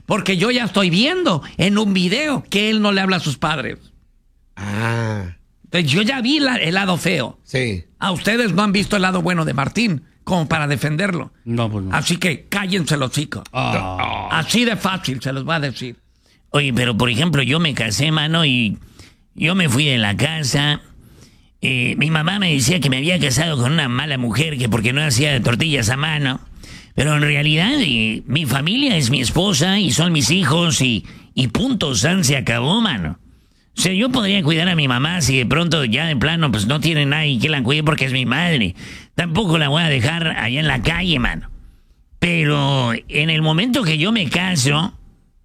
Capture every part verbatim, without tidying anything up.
Porque yo ya estoy viendo en un video que él no le habla a sus padres. Ah. Entonces yo ya vi la, el lado feo. Sí. A ustedes no han visto el lado bueno de Martín, como para defenderlo. No, pues no. Así que cállense los chicos. Oh. Así de fácil se los va a decir. Oye, pero por ejemplo, yo me casé, mano, y yo me fui de la casa. Eh, mi mamá me decía que me había casado con una mala mujer, que porque no hacía tortillas a mano. Pero en realidad, eh, mi familia es mi esposa y son mis hijos y, y punto, san, se acabó, mano. O sea, yo podría cuidar a mi mamá si de pronto ya de plano pues no tiene nadie que la cuide porque es mi madre. Tampoco la voy a dejar allá en la calle, mano. Pero en el momento que yo me caso,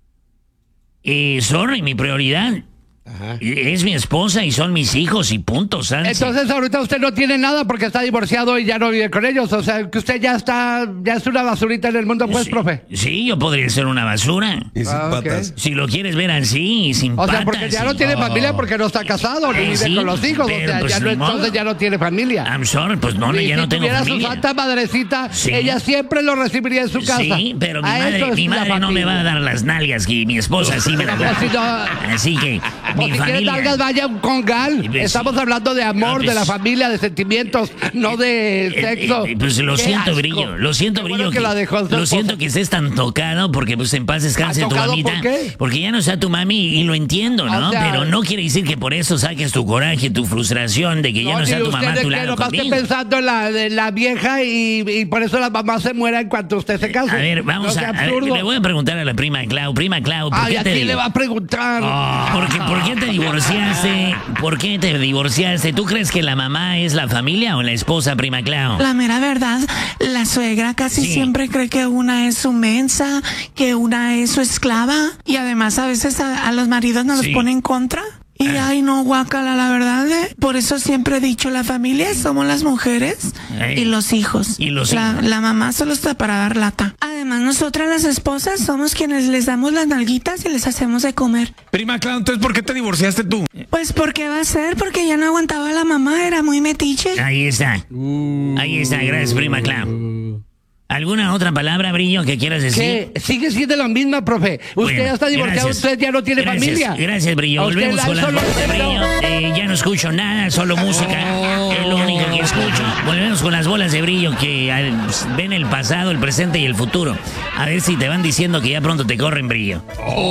eh, sorry, mi prioridad Ajá. es mi esposa y son mis hijos y punto, Sansi. Entonces ahorita usted no tiene nada porque está divorciado y ya no vive con ellos. O sea, que usted ya está, ya es una basurita en el mundo, pues, sí, profe. Sí, yo podría ser una basura. Y sin Ah, ok. patas. Si lo quieres ver así, sin O sea, patas. porque ya no y- tiene familia porque no está casado ni Eh, vive sí, con los hijos. O pero, sea, pues, ya no, ni modo. entonces ya no tiene familia. I'm sorry, pues no, no Y ya si no tengo tuviera familia. su santa madrecita, Sí. ella siempre lo recibiría en su casa. Sí, pero mi A madre, eso es mi la madre no me familia. va a dar las nalgas y mi esposa sí me las Pues, si no- da. Así que O mi si quiere familia. nalgas, vaya un congal. Y pues, Estamos sí. hablando de amor, Ah, pues, de la familia, de sentimientos, no de Eh, sexo. eh, pues lo Qué siento, asco. Brillo. Lo siento, Qué Brillo. bueno que la dejó su lo esposa. siento que estés tan tocado porque pues en paz descanse ¿Ah, tu tocado mamita. por qué? Porque ya no está tu mami y lo entiendo, ¿no? O sea, Pero no quiere decir que por eso saques tu coraje, tu frustración de que ya no, ni está tu usted mamá a de tu que lado nomás esté conmigo. pensando en la, de la vieja y, y por eso la mamá se muera en cuanto usted se case. A ver, vamos No sea a, a ver, absurdo. le voy a preguntar a la prima Clau. Prima Clau, ¿por Ay, qué ¿a te quién le digo? va a preguntar? Porque, ¿por qué te divorciaste? ¿Por qué te divorciaste? ¿Tú crees que la mamá es la familia o la esposa, prima Clau? La mera verdad, la suegra casi Sí. siempre cree que una es su mensa, que una es su esclava, y además a veces a, a los maridos nos Sí. los pone en contra. Y ay no, guácala, la verdad, ¿eh? Por eso siempre he dicho, la familia somos las mujeres Ay. y los hijos. Y los la, hijos. la mamá solo está para dar lata. Además, nosotras las esposas somos quienes les damos las nalguitas y les hacemos de comer. Prima Clau, entonces, ¿por qué te divorciaste tú? Pues, ¿por qué va a ser? Porque ya no aguantaba la mamá, era muy metiche. Ahí está. Ahí está, gracias, prima Clau. ¿Alguna otra palabra, Brillo, que quieras decir? Que sigue siendo la misma, profe. Usted Bueno, ya está divorciado, gracias. usted ya no tiene Gracias, familia. Gracias, Brillo. A usted Volvemos la- con las solo bolas de usted no. Brillo. Eh, ya no escucho nada, solo música. Es lo único que escucho. Volvemos con las bolas de Brillo que al- ven el pasado, el presente y el futuro. A ver si te van diciendo que ya pronto te corren, Brillo.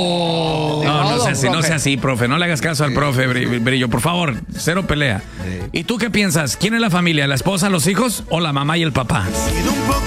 No, no modo, sea así, no profe. sea así, profe. No le hagas caso al profe, Bri- Brillo. Por favor, cero pelea. ¿Y tú qué piensas? ¿Quién es la familia? ¿La esposa, los hijos o la mamá y el papá? Pido un poco